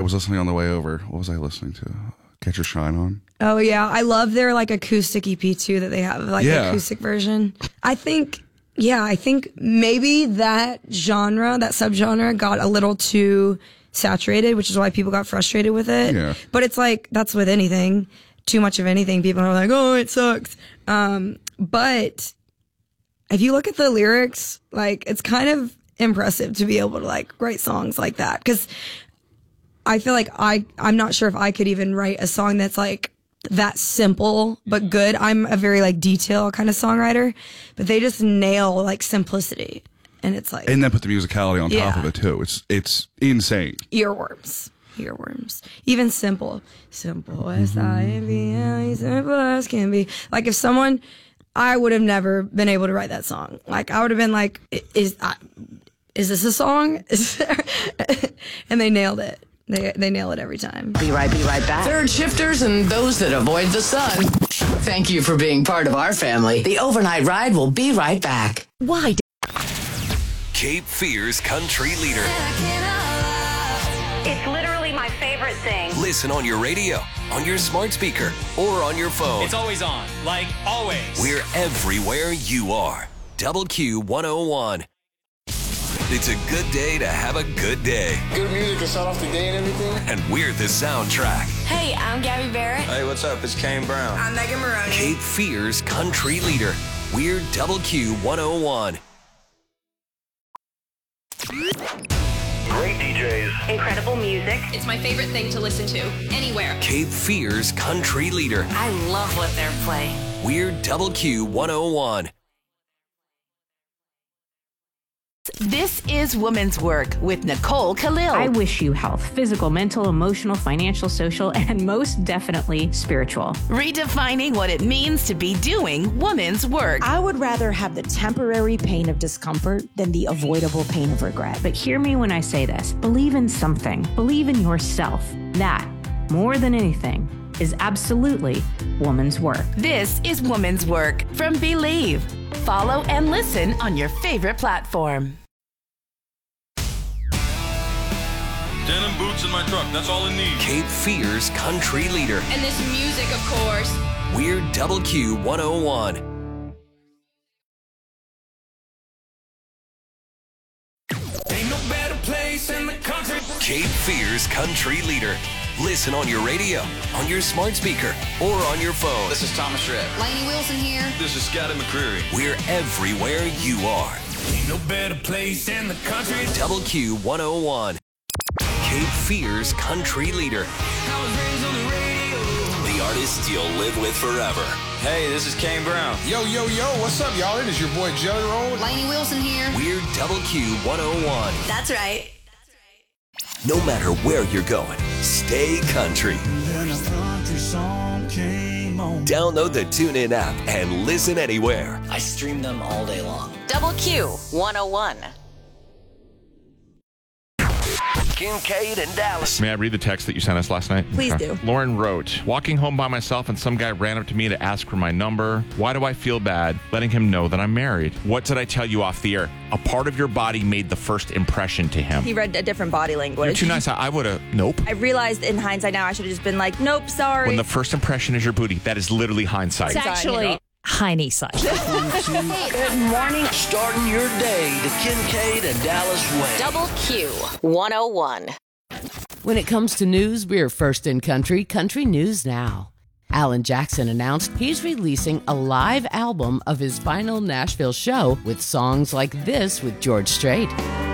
was listening on the way over. What was I listening to? Get Your Shine On. Oh yeah, I love their like acoustic EP too that they have, like the acoustic version. I think maybe that genre, that subgenre got a little too saturated, which is why people got frustrated with it. Yeah. But it's like, that's with anything. Too much of anything, people are like, oh, it sucks. But if you look at the lyrics, like, it's kind of impressive to be able to like write songs like that. Cause I feel like I'm not sure if I could even write a song that's like that simple but good. I'm a very like detail kind of songwriter, but they just nail like simplicity, and it's like, and then put the musicality on top of it too. It's insane. Earworms. Even simple as I am, simple as can be. Like if someone, I would have never been able to write that song. Like I would have been like, is this a song? And they nailed it. They nail it every time. Be right back. Third shifters and those that avoid the sun. Thank you for being part of our family. The Overnight Ride will be right back. Why? Cape Fear's country leader. It's literally my favorite thing. Listen on your radio, on your smart speaker, or on your phone. It's always on, like always. We're everywhere you are. Double Q 101. It's a good day to have a good day. Good music to start off the day and everything. And we're the soundtrack. Hey, I'm Gabby Barrett. Hey, what's up? It's Kane Brown. I'm Megan Maroney. Cape Fear's country leader. We're Double Q 101. Great DJs. Incredible music. It's my favorite thing to listen to, anywhere. Cape Fear's country leader. I love what they're playing. We're Double Q 101. This is Woman's Work with Nicole Khalil. I wish you health, physical, mental, emotional, financial, social, and most definitely spiritual. Redefining what it means to be doing woman's work. I would rather have the temporary pain of discomfort than the avoidable pain of regret. But hear me when I say this. Believe in something. Believe in yourself. That, more than anything, is absolutely woman's work. This is Woman's Work from Believe. Follow and listen on your favorite platform. Denim boots in my truck. That's all I need. Cape Fear's country leader. And this music, of course. We're Double Q 101. Ain't no better place in the country. Cape Fear's country leader. Listen on your radio, on your smart speaker, or on your phone. This is Thomas Rhett. Lainey Wilson here. This is Scotty McCreery. We're everywhere you are. Ain't no better place in the country. Double Q 101. Cape Fear's country leader. I was raised on the radio. The artist you'll live with forever. Hey, this is Kane Brown. Yo, what's up, y'all? It is your boy Jelly Roll. Lainey Wilson here. We're Double Q 101. That's right. No matter where you're going, stay country. Then a country song came on. Download the TuneIn app and listen anywhere. I stream them all day long. Double Q 101. Kincaid and Dallas. May I read the text that you sent us last night? Please do. Lauren wrote, walking home by myself and some guy ran up to me to ask for my number. Why do I feel bad letting him know that I'm married? What did I tell you off the air? A part of your body made the first impression to him. He read a different body language. You're too nice. I would have, nope. I realized in hindsight now I should have just been like, nope, sorry. When the first impression is your booty, that is literally hindsight. It's actually Heine side. Good morning. Starting your day the Kincaid and Dallas way. Double Q 101. When it comes to news, we're first in country. Country News Now. Alan Jackson announced he's releasing a live album of his final Nashville show with songs like this with George Strait.